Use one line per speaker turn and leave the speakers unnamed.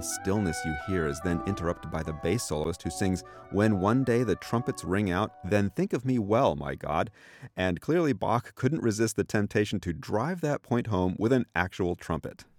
stillness you hear is then interrupted by the bass soloist who sings, "When one day the trumpets ring out, then think of me well, my God." And clearly Bach couldn't resist the temptation to drive that point home with an actual trumpet.